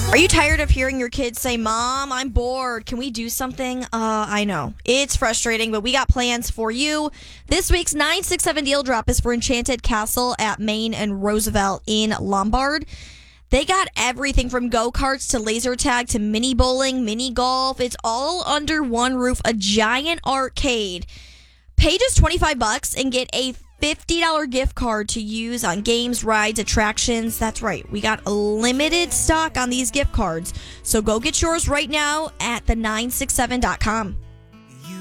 Are you tired of hearing your kids say, Mom, I'm bored. Can we do something? I know. It's frustrating, but we got plans for you. This week's 967 Deal Drop is for Enchanted Castle at Main and Roosevelt in Lombard. They got everything from go-karts to laser tag to mini bowling, mini golf. It's all under one roof, a giant arcade. Pay just $25 and get a $50 gift card to use on games, rides, attractions. That's right. We got a limited stock on these gift cards. So go get yours right now at the967.com.